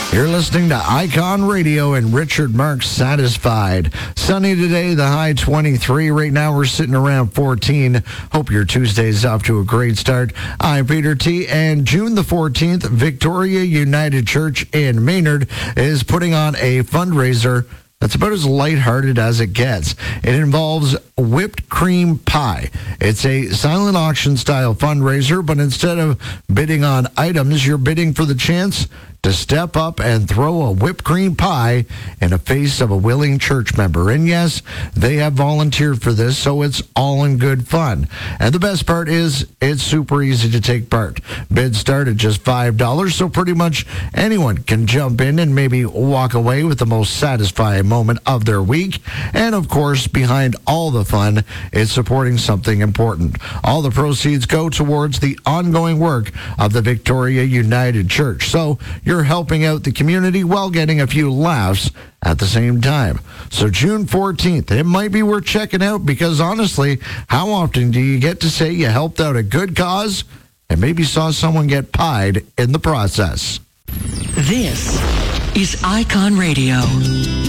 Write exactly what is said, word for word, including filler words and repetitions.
You're listening to Icon Radio and Richard Marks Satisfied. Sunny today, the high twenty-three. Right now we're sitting around fourteen. Hope your Tuesday's off to a great start. I'm Peter T. And June the fourteenth, Victoria United Church in Maynard is putting on a fundraiser that's about as lighthearted as it gets. It involves whipped cream pie. It's a silent auction style fundraiser, but instead of bidding on items, you're bidding for the chance to step up and throw a whipped cream pie in the face of a willing church member. And yes, they have volunteered for this, so it's all in good fun. And the best part is it's super easy to take part. Bids start at just five dollars, so pretty much anyone can jump in and maybe walk away with the most satisfying moment of their week. And of course, behind all the fun is supporting something important. All the proceeds go towards the ongoing work of the Victoria United Church. So you're helping out the community while getting a few laughs at the same time. So June fourteenth, it might be worth checking out because honestly, how often do you get to say you helped out a good cause and maybe saw someone get pied in the process? This is Icon Radio.